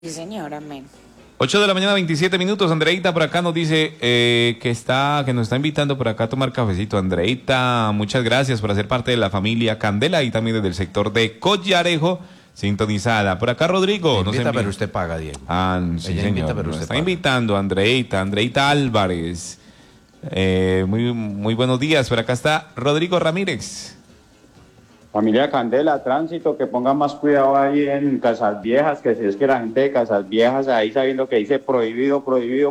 Sí, señor, amén. 8 de la mañana, 27 minutos. Andreita por acá nos dice que nos está invitando por acá a tomar cafecito. Andreita, muchas gracias por hacer parte de la familia Candela y también desde el sector de Collarejo, sintonizada. Por acá Rodrigo. Invita, pero usted paga, Diego. Sí, Ella señor. invita, pero Nos usted está paga. invitando Andreita Álvarez. Muy buenos días. Por acá está Rodrigo Ramírez. Familia Candela, tránsito, que pongan más cuidado ahí en Casas Viejas, que si es que la gente de Casas Viejas ahí sabiendo que dice prohibido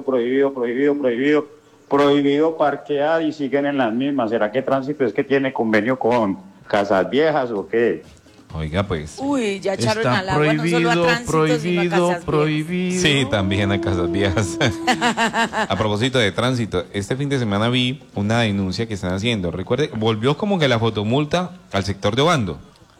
parquear y siguen en las mismas. ¿Será que tránsito es que tiene convenio con Casas Viejas o qué? Oiga, pues. Uy, ya echaron Está al agua no solo a tránsito, sino a Casas Viejas. Sí, también a Casas Viejas. A propósito de tránsito, este fin de semana vi una denuncia que están haciendo. Recuerde, volvió como que la fotomulta al sector de Obando.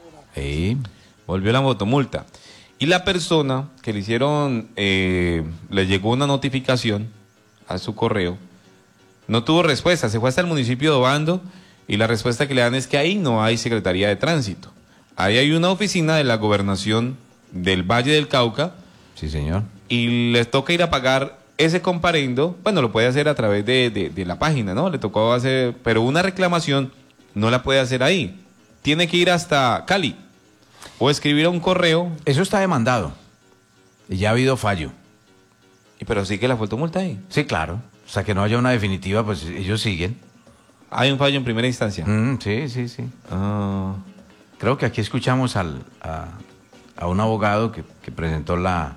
Volvió la fotomulta. Y la persona que le hicieron, le llegó una notificación a su correo, no tuvo respuesta, se fue hasta el municipio de Obando y la respuesta que le dan es que ahí no hay Secretaría de Tránsito. Ahí hay una oficina de la gobernación del Valle del Cauca. Sí, señor. Y les toca ir a pagar ese comparendo. Bueno, lo puede hacer a través de la página, ¿no? Le tocó hacer, pero una reclamación no la puede hacer ahí. Tiene que ir hasta Cali o escribir a un correo. Eso está demandado. Y ya ha habido fallo. Pero sí que la fotomulta ahí. Sí, claro. Hasta que no haya una definitiva, pues ellos siguen. Hay un fallo en primera instancia. Sí. Ah. Creo que aquí escuchamos a un abogado que presentó la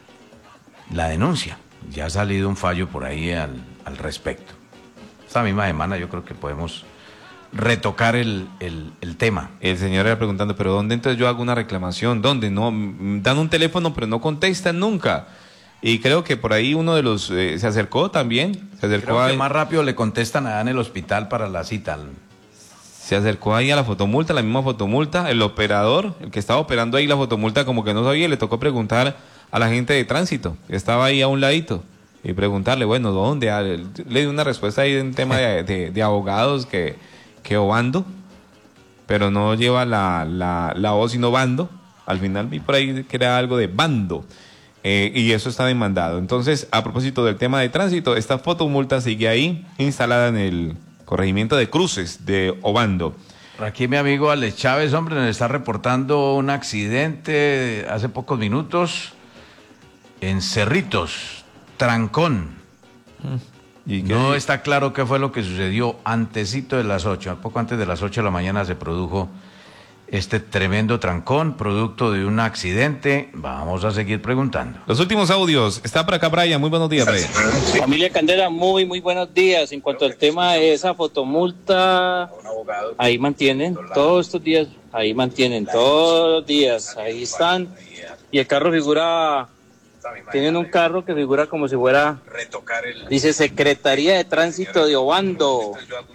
denuncia. Ya ha salido un fallo por ahí al respecto. Esta misma semana yo creo que podemos retocar el tema. El señor era preguntando, ¿pero dónde entonces yo hago una reclamación? ¿Dónde? No, dan un teléfono, pero no contestan nunca. Y creo que por ahí uno de los se acercó también. Creo que más rápido le contestan allá en el hospital para la cita. Se acercó ahí a la fotomulta, la misma fotomulta, el operador, el que estaba operando ahí la fotomulta como que no sabía y le tocó preguntar a la gente de tránsito, que estaba ahí a un ladito, y preguntarle, bueno, ¿dónde? Le dio una respuesta ahí en tema de abogados que Obando, pero no lleva la O sino Bando. Al final vi por ahí que era algo de Bando, y eso está demandado. Entonces, a propósito del tema de tránsito, esta fotomulta sigue ahí instalada en el corregimiento de Cruces de Obando. Aquí mi amigo Alex Chávez, hombre, nos está reportando un accidente hace pocos minutos en Cerritos, Trancón. ¿Y qué? No está claro qué fue lo que sucedió antesito de las 8, poco antes de las 8 de la mañana se produjo este tremendo trancón, producto de un accidente. Vamos a seguir preguntando. Los últimos audios. Está por acá Brian. Muy buenos días, Brian. Familia Candela, muy buenos días. En cuanto al tema de esa fotomulta, ahí mantienen todos estos días, ahí mantienen todos los días, ahí están. Y el carro figura, tienen un carro que figura como si fuera, dice Secretaría de Tránsito de Obando.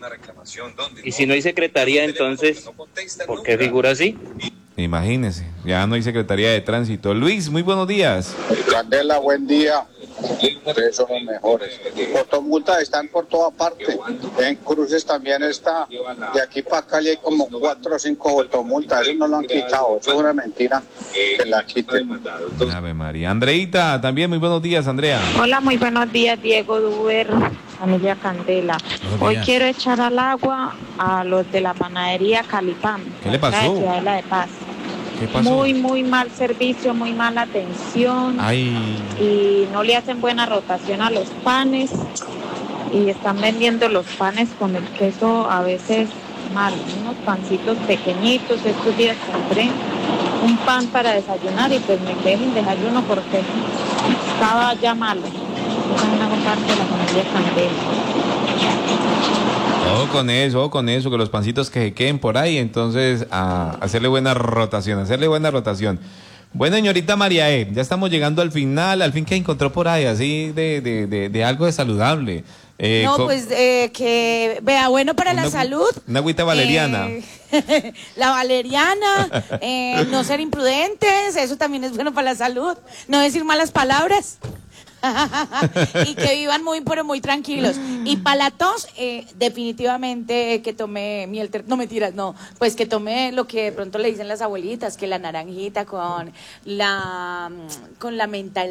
Y si no hay secretaría, entonces, ¿por qué figura así? Imagínese, ya no hay Secretaría de Tránsito. Luis, muy buenos días. Candela, buen día. Ustedes son los mejores. Fotomultas están por toda parte. En Cruces también está. De aquí para Cali hay como 4 o 5 fotomultas. Eso no lo han quitado. Eso es una mentira que la quiten. Ave María. Andreita, también muy buenos días, Andrea. Hola, muy buenos días, Diego Duber, familia Candela. Hoy quiero echar al agua a los de la panadería Calipán. ¿Qué le pasó? acá de Ciudadela de Paz. ¿Qué pasó? Muy mal servicio, muy mala atención. Ay. Y no le hacen buena rotación a los panes. Y están vendiendo los panes con el queso a veces mal. Unos pancitos pequeñitos. Estos días compré un pan para desayunar y pues me quedé sin desayuno porque estaba ya malo. Yo también hago parte de la familia Candela. Ojo con eso, que los pancitos que se queden por ahí, entonces a hacerle buena rotación. Bueno, señorita María ya estamos llegando al fin que encontró por ahí, así de algo de saludable. Que vea, bueno para la salud. Una agüita valeriana. La valeriana, no ser imprudentes, eso también es bueno para la salud. No decir malas palabras. Y que vivan muy, pero muy tranquilos. Y para la tos, definitivamente que tome miel, no mentiras, no, pues que tome lo que de pronto le dicen las abuelitas, que la naranjita con la menta